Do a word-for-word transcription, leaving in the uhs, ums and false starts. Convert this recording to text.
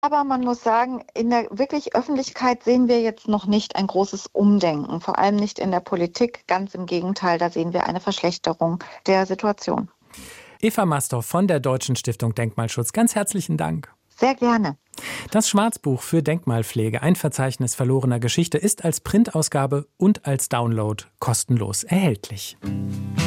Aber man muss sagen, in der wirklich Öffentlichkeit sehen wir jetzt noch nicht ein großes Umdenken, vor allem nicht in der Politik. Ganz im Gegenteil, da sehen wir eine Verschlechterung der Situation. Eva Mastorf von der Deutschen Stiftung Denkmalschutz. Ganz herzlichen Dank. Sehr gerne. Das Schwarzbuch für Denkmalpflege, ein Verzeichnis verlorener Geschichte, ist als Printausgabe und als Download kostenlos erhältlich.